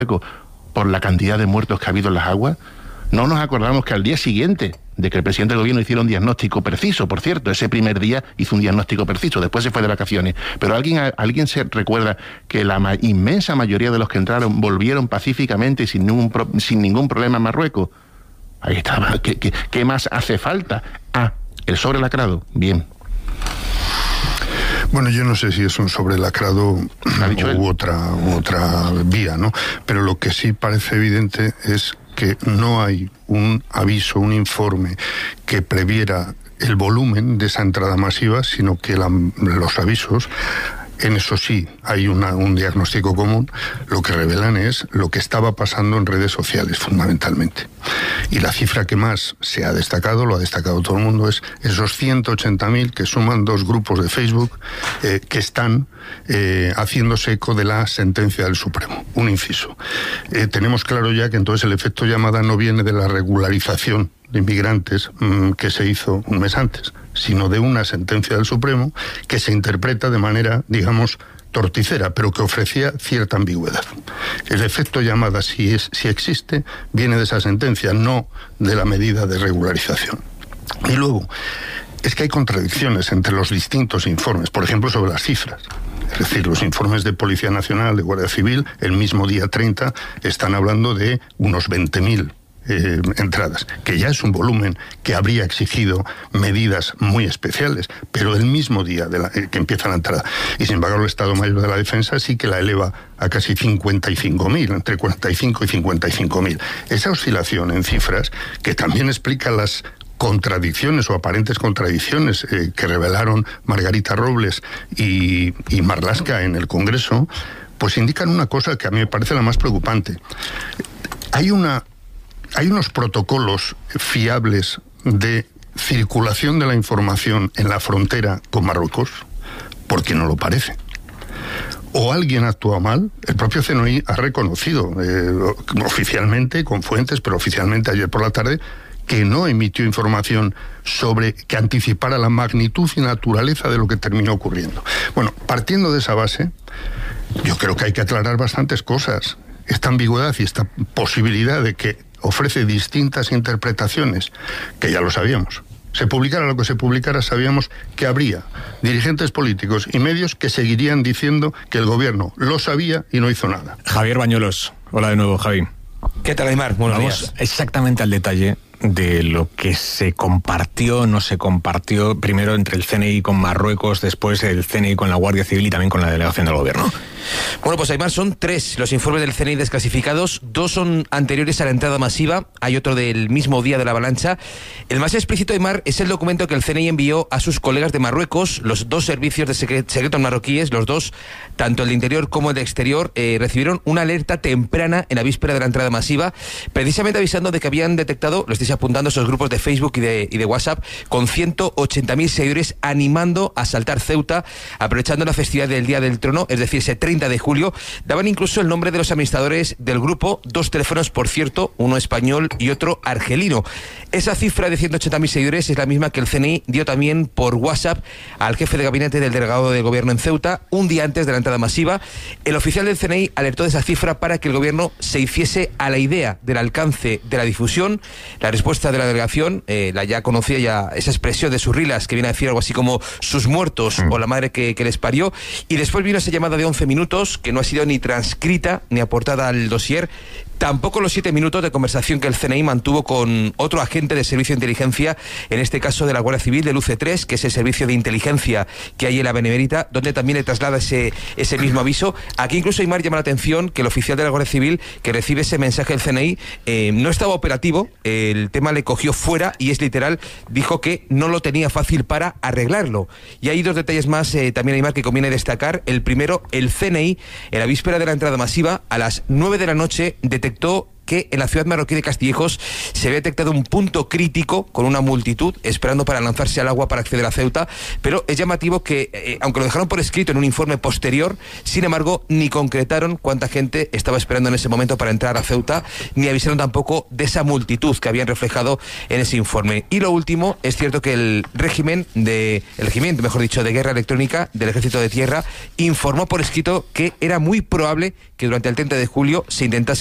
por la cantidad de muertos que ha habido en las aguas. No nos acordamos que al día siguiente de que el presidente del gobierno hiciera un diagnóstico preciso, por cierto, ese primer día hizo un diagnóstico preciso, después se fue de vacaciones, pero ¿alguien se recuerda que la inmensa mayoría de los que entraron volvieron pacíficamente y sin ningún problema a Marruecos? Ahí estaba. ¿Qué más hace falta? El sobrelacrado. Bien. Bueno, yo no sé si es un sobrelacrado u otra vía, ¿no? Pero lo que sí parece evidente es que no hay un aviso, un informe que previera el volumen de esa entrada masiva, sino que los avisos, en eso sí hay un diagnóstico común, lo que revelan es lo que estaba pasando en redes sociales fundamentalmente. Y la cifra que más se ha destacado, lo ha destacado todo el mundo, es esos 180.000 que suman dos grupos de Facebook que están haciéndose eco de la sentencia del Supremo. Un inciso. Tenemos claro ya que entonces el efecto llamada no viene de la regularización de inmigrantes que se hizo un mes antes, sino de una sentencia del Supremo que se interpreta de manera, digamos, torticera, pero que ofrecía cierta ambigüedad. El efecto llamada, si existe, viene de esa sentencia, no de la medida de regularización. Y luego, es que hay contradicciones entre los distintos informes, por ejemplo, sobre las cifras. Es decir, los informes de Policía Nacional, de Guardia Civil, el mismo día 30, están hablando de unos 20.000 entradas, que ya es un volumen que habría exigido medidas muy especiales, pero el mismo día que empieza la entrada. Y sin embargo el Estado Mayor de la Defensa sí que la eleva a casi 55.000, entre 45 y 55.000. Esa oscilación en cifras, que también explica las contradicciones o aparentes contradicciones que revelaron Margarita Robles y Marlaska en el Congreso, pues indican una cosa que a mí me parece la más preocupante. Hay unos protocolos fiables de circulación de la información en la frontera con Marruecos, porque no lo parece. O alguien actúa mal. El propio CNI ha reconocido oficialmente, con fuentes, pero oficialmente ayer por la tarde, que no emitió información que anticipara la magnitud y naturaleza de lo que terminó ocurriendo. Bueno, partiendo de esa base, yo creo que hay que aclarar bastantes cosas. Esta ambigüedad y esta posibilidad de que ofrece distintas interpretaciones, que ya lo sabíamos. Se publicara lo que se publicara, sabíamos que habría dirigentes políticos y medios que seguirían diciendo que el gobierno lo sabía y no hizo nada. Javier Bañuelos. Hola de nuevo, Javi. ¿Qué tal, Aymar? Buenos días. Vamos exactamente al detalle de lo que se compartió, no se compartió, primero entre el CNI con Marruecos, después el CNI con la Guardia Civil y también con la delegación del gobierno. Bueno, pues Aymar, son 3 los informes del CNI desclasificados, 2 son anteriores a la entrada masiva, hay otro del mismo día de la avalancha. El más explícito, Aymar, es el documento que el CNI envió a sus colegas de Marruecos. Los 2 servicios de secretos marroquíes, los 2, tanto el de interior como el de exterior, recibieron una alerta temprana en la víspera de la entrada masiva, precisamente avisando de que habían detectado, lo estáis apuntando, esos grupos de Facebook y de WhatsApp, con 180.000 seguidores animando a asaltar Ceuta, aprovechando la festividad del Día del Trono, es decir, ese 30 de julio. Daban incluso el nombre de los administradores del grupo, 2 teléfonos, por cierto, uno español y otro argelino. Esa cifra de 180.000 seguidores es la misma que el CNI dio también por WhatsApp al jefe de gabinete del delegado de gobierno en Ceuta, un día antes de la entrada masiva. El oficial del CNI alertó de esa cifra para que el gobierno se hiciese a la idea del alcance de la difusión. La respuesta de la delegación, la ya conocía esa expresión de Surrilas, que viene a decir algo así como sus muertos o la madre que les parió, y después vino esa llamada de 11 minutos que no ha sido ni transcrita ni aportada al dossier. Tampoco los 7 minutos de conversación que el CNI mantuvo con otro agente de servicio de inteligencia, en este caso de la Guardia Civil, del UC3, que es el servicio de inteligencia que hay en la Benemérita, donde también le traslada ese mismo aviso. Aquí incluso Aymar llama la atención que el oficial de la Guardia Civil que recibe ese mensaje del CNI no estaba operativo, el tema le cogió fuera y es literal, dijo que no lo tenía fácil para arreglarlo. Y hay 2 detalles más también, Aymar, que conviene destacar. El primero, el CNI, en la víspera de la entrada masiva, a las 9 de la noche, detectó que en la ciudad marroquí de Castillejos se había detectado un punto crítico con una multitud esperando para lanzarse al agua para acceder a Ceuta, pero es llamativo que, aunque lo dejaron por escrito en un informe posterior, sin embargo, ni concretaron cuánta gente estaba esperando en ese momento para entrar a Ceuta, ni avisaron tampoco de esa multitud que habían reflejado en ese informe. Y lo último, es cierto que el regimiento, mejor dicho, de guerra electrónica del Ejército de Tierra informó por escrito que era muy probable que durante el 30 de julio se intentase